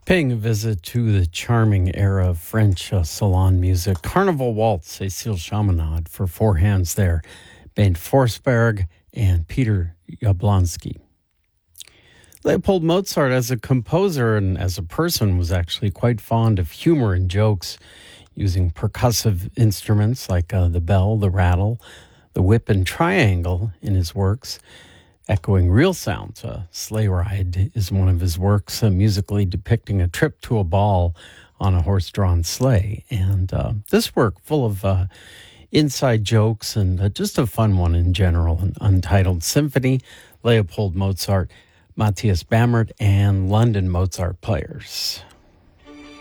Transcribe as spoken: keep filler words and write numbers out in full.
Paying a visit to the charming era of French uh, salon music, Carnival Waltz, Cécile Chaminade for four hands there, Ben Forsberg and Peter Jablonski. Leopold Mozart, as a composer and as a person, was actually quite fond of humor and jokes, using percussive instruments like uh, the bell, the rattle, the whip, and triangle in his works, echoing real sounds. A Sleigh Ride is one of his works, uh, musically depicting a trip to a ball on a horse-drawn sleigh. And uh, this work, full of uh, inside jokes and uh, just a fun one in general, an Untitled Symphony, Leopold Mozart, Matthias Bamert, and London Mozart Players.